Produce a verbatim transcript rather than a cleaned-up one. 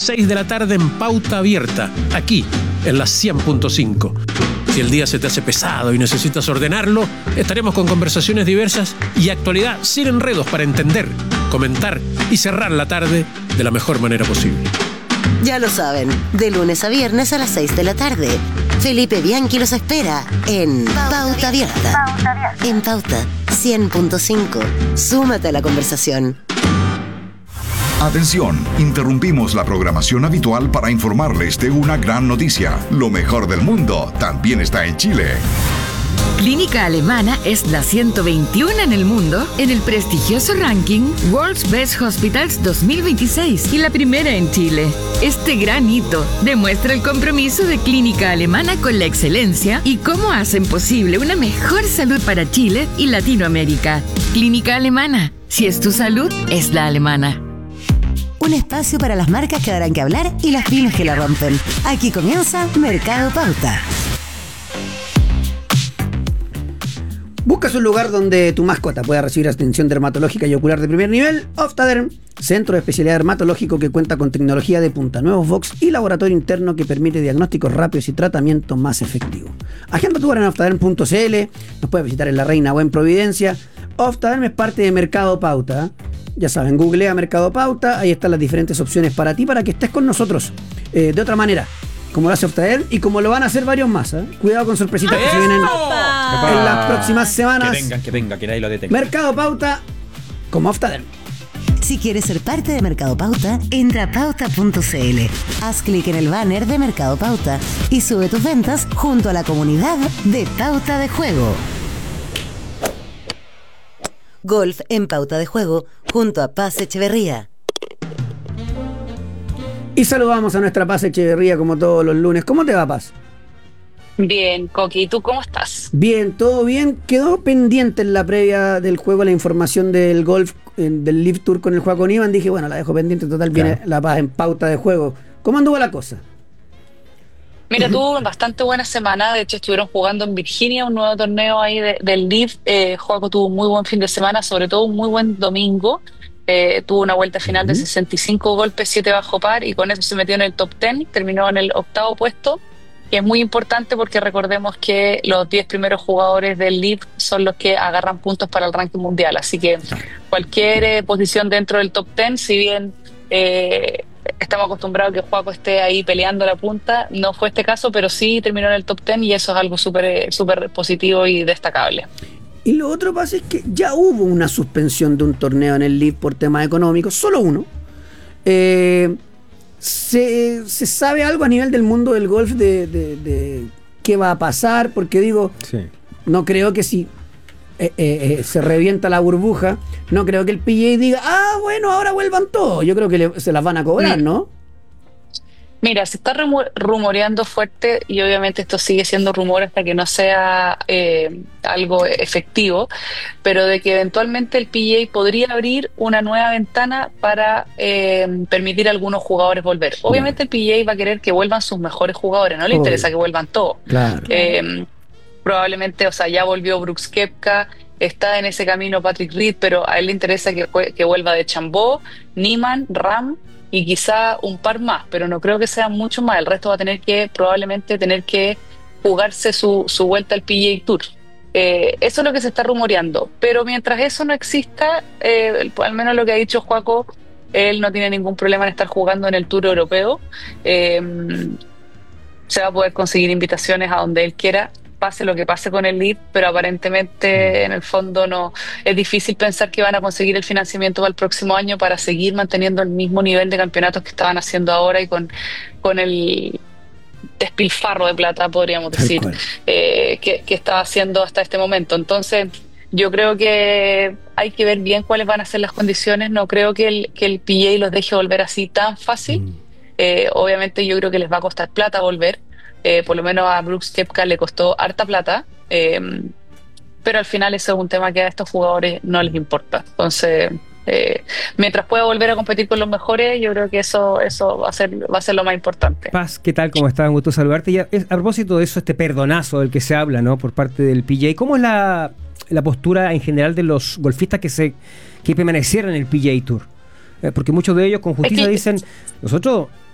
seis de la tarde en Pauta Abierta, aquí en la cien punto cinco. Si el día se te hace pesado y necesitas ordenarlo, estaremos con conversaciones diversas y actualidad sin enredos para entender, comentar y cerrar la tarde de la mejor manera posible. Ya lo saben, de lunes a viernes a las seis de la tarde. Felipe Bianchi los espera en Pauta Abierta. En Pauta cien punto cinco. Súmate a la conversación. Atención, interrumpimos la programación habitual para informarles de una gran noticia. Lo mejor del mundo también está en Chile. Clínica Alemana es la ciento veintiuno en el mundo en el prestigioso ranking World's Best Hospitals dos mil veintiséis y la primera en Chile. Este gran hito demuestra el compromiso de Clínica Alemana con la excelencia y cómo hacen posible una mejor salud para Chile y Latinoamérica. Clínica Alemana, si es tu salud, es la alemana. Un espacio para las marcas que darán que hablar y las pymes que la rompen. Aquí comienza Mercado Pauta. Buscas un lugar donde tu mascota pueda recibir atención dermatológica y ocular de primer nivel. Optaderm, centro de especialidad dermatológico que cuenta con tecnología de punta, nuevos box y laboratorio interno que permite diagnósticos rápidos y tratamiento más efectivo. Agenda tu hora en optaderm punto c l. Nos puedes visitar en La Reina o en Providencia. Optaderm es parte de Mercado Pauta. Ya saben, googlea Mercado Pauta. Ahí están las diferentes opciones para ti, para que estés con nosotros eh, de otra manera, como lo hace Optaderm y como lo van a hacer varios más, ¿eh? Cuidado con sorpresitas que se vienen en las próximas semanas. Que vengan, que vengan, que nadie lo detecte. Mercado Pauta como Optaderm. Si quieres ser parte de Mercado Pauta, entra a pauta punto c l. Haz clic en el banner de Mercado Pauta y sube tus ventas junto a la comunidad de Pauta de Juego. Golf en Pauta de Juego junto a Paz Echeverría. Y saludamos a nuestra Paz Echeverría como todos los lunes. ¿Cómo te va, Paz? Bien, Coqui, ¿y tú cómo estás? Bien, todo bien. Quedó pendiente en la previa del juego la información del golf, del Live Tour con el Joaquín Iván. Dije, bueno, la dejo pendiente, total, claro. Viene la Paz en Pauta de Juego. ¿Cómo anduvo la cosa? Mira, tuvo bastante buena semana. De hecho, estuvieron jugando en Virginia un nuevo torneo ahí de, del Live. Eh, Joaco tuvo un muy buen fin de semana, sobre todo un muy buen domingo. Eh, tuvo una vuelta final uh-huh. de sesenta y cinco golpes, siete bajo par, y con eso se metió en el top diez, terminó en el octavo puesto, que es muy importante porque recordemos que los diez primeros jugadores del Live son los que agarran puntos para el ranking mundial, así que cualquier eh, posición dentro del top diez, si bien eh, estamos acostumbrados a que Joaco esté ahí peleando la punta, no fue este caso, pero sí terminó en el top diez y eso es algo súper súper positivo y destacable. Y lo otro pasa es que ya hubo una suspensión de un torneo en el Live por temas económicos, solo uno. Eh, se, ¿Se sabe algo a nivel del mundo del golf de, de, de qué va a pasar? Porque digo, sí. no creo que si eh, eh, se revienta la burbuja, no creo que el P G A diga, ah, bueno, ahora vuelvan todos. Yo creo que le, se las van a cobrar, ¿no? Mira, se está rumoreando fuerte y obviamente esto sigue siendo rumor hasta que no sea eh, algo efectivo, pero de que eventualmente el P G A podría abrir una nueva ventana para eh, permitir a algunos jugadores volver. Obviamente el P G A va a querer que vuelvan sus mejores jugadores, no le Obvio. interesa que vuelvan todos. Claro. Eh, probablemente, o sea, ya volvió Brooks Koepka, está en ese camino Patrick Reed, pero a él le interesa que, que vuelva de Chambó, Niemann, Ram y quizá un par más, pero no creo que sean mucho más. El resto va a tener que, probablemente, tener que jugarse su, su vuelta al P G A Tour. Eh, eso es lo que se está rumoreando. Pero mientras eso no exista, eh, al menos lo que ha dicho Joaco, él no tiene ningún problema en estar jugando en el Tour Europeo. Eh, se va a poder conseguir invitaciones a donde él quiera, pase lo que pase con el Live, pero aparentemente en el fondo no es difícil pensar que van a conseguir el financiamiento para el próximo año para seguir manteniendo el mismo nivel de campeonatos que estaban haciendo ahora y con, con el despilfarro de plata, podríamos decir, eh, que, que estaba haciendo hasta este momento. Entonces yo creo que hay que ver bien cuáles van a ser las condiciones. No creo que el, que el P G A los deje volver así tan fácil. Mm. Eh, obviamente yo creo que les va a costar plata volver. Eh, por lo menos a Brooks Koepka le costó harta plata, eh, pero al final eso es un tema que a estos jugadores no les importa. Entonces, eh, mientras pueda volver a competir con los mejores, yo creo que eso eso va a ser va a ser lo más importante. Paz, ¿qué tal? ¿Cómo estás? Un gusto saludarte. Y a, a propósito de eso, este perdonazo del que se habla, ¿no?, por parte del P G A, ¿cómo es la, la postura en general de los golfistas que se que permanecieron en el P G A Tour? Eh, porque muchos de ellos con justicia es que... dicen, nosotros